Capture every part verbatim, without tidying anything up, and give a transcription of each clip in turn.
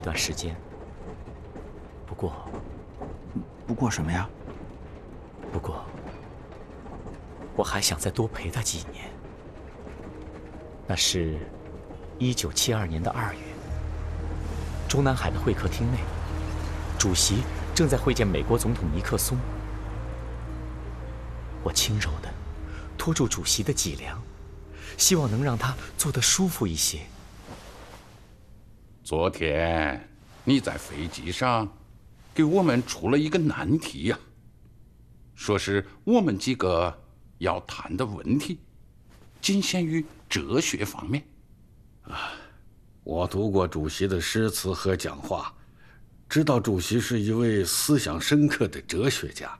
一段时间。不过， 不过什么呀？ 不过，我还想再多陪他几年。那是，一九七二年的二月，中南海的会客厅内，主席正在会见美国总统尼克松。我轻柔地拖住主席的脊梁，希望能让他坐得舒服一些。 昨天你在飞机上给我们出了一个难题呀、啊，说是我们几个要谈的问题仅限于哲学方面。 啊，我读过主席的诗词和讲话，知道主席是一位思想深刻的哲学家。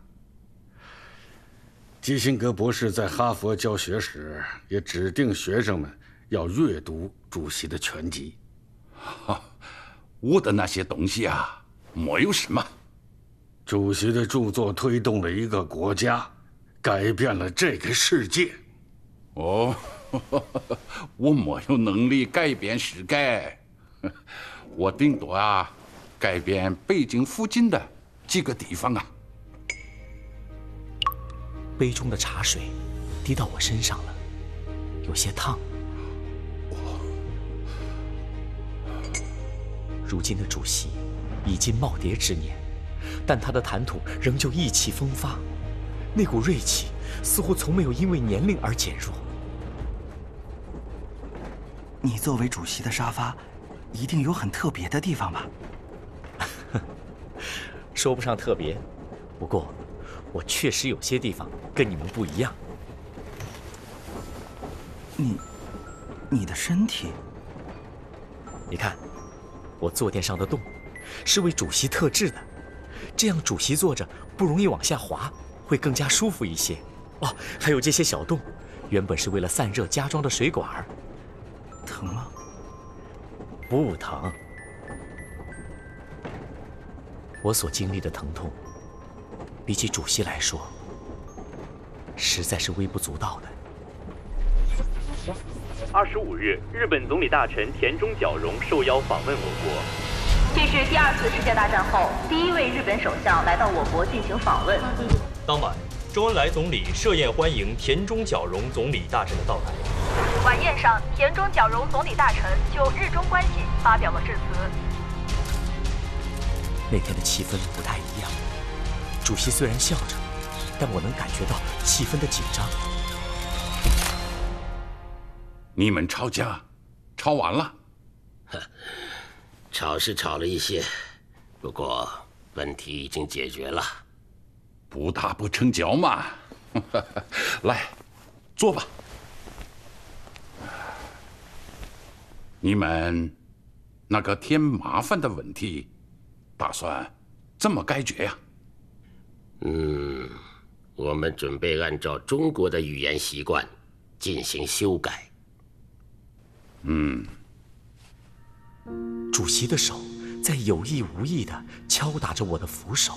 基辛格博士在哈佛教学时，也指定学生们要阅读主席的全集。 哈，我的那些东西啊，没有什么。 主席的著作推动了一个国家，改变了这个世界。 哦，我没有能力改变世界，我顶多啊，改变北京附近的几个地方啊。 杯中的茶水滴到我身上了，有些烫。如今的主席已经耄耋之年，但他的谈吐仍旧意气风发，那股锐气似乎从没有因为年龄而减弱。 你作为主席的沙发，一定有很特别的地方吧？ 说不上特别，不过我确实有些地方跟你们不一样。 你，你的身体， 你看，我坐垫上的洞是为主席特制的，这样主席坐着不容易往下滑，会更加舒服一些。哦，还有这些小洞，原本是为了散热加装的水管。 疼吗？ 不疼。我所经历的疼痛，比起主席来说，实在是微不足道的。 二十五日，日本总理大臣田中角荣受邀访问我国。 这是第二次世界大战后第一位日本首相来到我国进行访问。 当晚，周恩来总理设宴欢迎田中角荣总理大臣的到来。 晚宴上，田中角荣总理大臣就日中关系发表了致辞。 那天的气氛不太一样，主席虽然笑着，但我能感觉到气氛的紧张。 你们吵架，吵完了？ 吵是吵了一些，不过问题已经解决了。 不打不成交嘛。来，坐吧。你们那个添麻烦的问题，打算怎么解决呀？ 嗯，我们准备按照中国的语言习惯进行修改。 嗯。 主席的手在有意无意地敲打着我的扶手。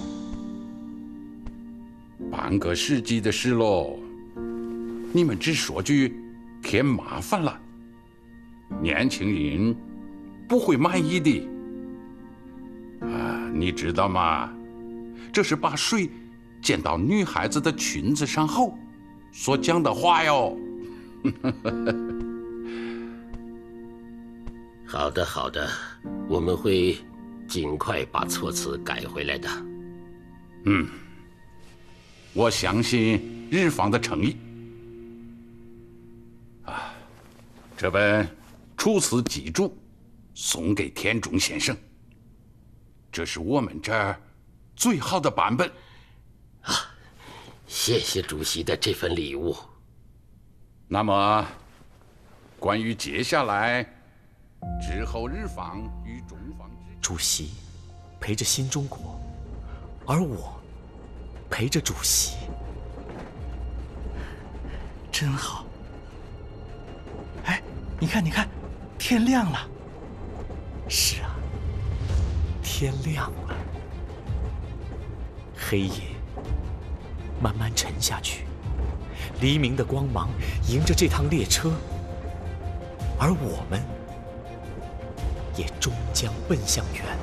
半个世纪的事喽，你们只说句添麻烦了，年轻人不会满意的。啊，你知道吗？这是把水溅到女孩子的裙子上后所讲的话哟。 好的，好的，我们会尽快把措辞改回来的。 嗯，我相信日方的诚意。啊，这本《楚辞集注》送给田中先生，这是我们这儿最好的版本。 啊，谢谢主席的这份礼物。 那么，关于接下来之后日方与中方之间， 主席陪着新中国，而我陪着主席， 真好。哎，你看，你看，天亮了。 是啊，天亮了。黑夜慢慢沉下去，黎明的光芒迎着这趟列车，而我们也终将奔向远